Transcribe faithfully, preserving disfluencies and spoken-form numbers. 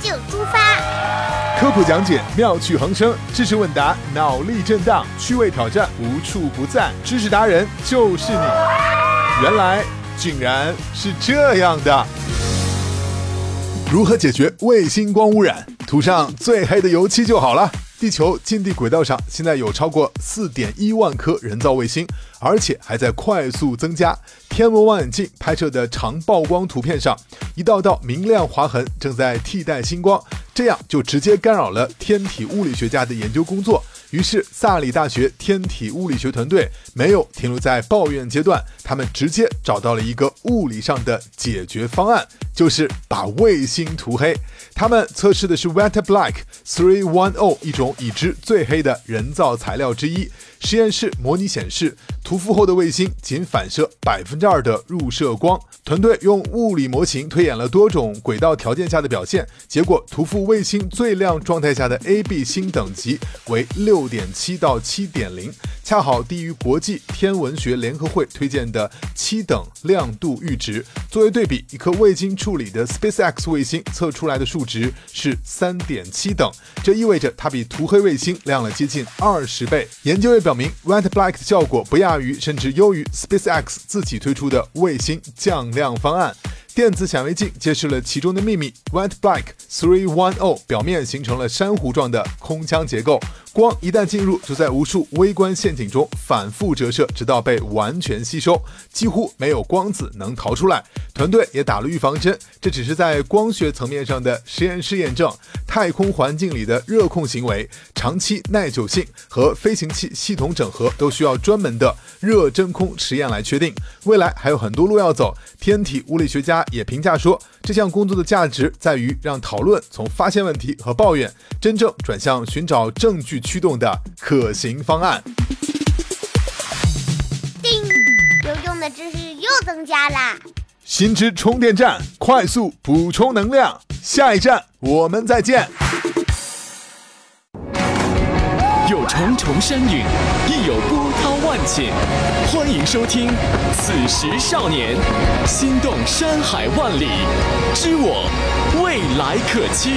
就出发。 科普讲解，妙趣横生；知识问答，脑力震荡；趣味挑战，无处不在。知识达人就是你。原来竟然是这样的。如何解决卫星光污染？涂上最黑的油漆就好了。地球近地轨道上现在有超过 四点一万颗人造卫星，而且还在快速增加。天文望远镜拍摄的长曝光图片上，一道道明亮划痕正在替代星光，这样就直接干扰了天体物理学家的研究工作。于是萨里大学天体物理学团队没有停留在抱怨阶段，他们直接找到了一个物理上的解决方案，就是把卫星涂黑。他们测试的是 Wet Black 三一零，一种已知最黑的人造材料之一。实验室模拟显示，涂覆后的卫星仅反射 百分之二 的入射光。团队用物理模型推演了多种轨道条件下的表现，结果涂覆卫星最亮状态下的 A B 星等级为 六点七 到 七点零， 恰好低于国际天文学联合会推荐的七等亮度阈值。作为对比，一颗未经处理的 SpaceX 卫星测出来的数值是 三点七 等，这意味着它比涂黑卫星亮了接近二十倍。研究也表明 Wet Black 的效果不亚于甚至优于 SpaceX 自己推出的卫星降亮方案。电子显微镜揭示了其中的秘密。 Wet Black 三一零表面形成了珊瑚状的空腔结构，光一旦进入，就在无数微观陷阱中反复折射，直到被完全吸收，几乎没有光子能逃出来。团队也打了预防针，这只是在光学层面上的实验室验证。太空环境里的热控行为、长期耐久性和飞行器系统整合都需要专门的热真空实验来确定。未来还有很多路要走。天体物理学家也评价说，这项工作的价值在于让讨论从发现问题和抱怨，真正转向寻找证据驱动的可行方案。 叮，有用的知识又增加啦！ 新知充电站，快速补充能量。下一站我们再见。 有重重山岭，亦有波涛万险。欢迎收听《此时少年》，心动山海万里，知我未来可期。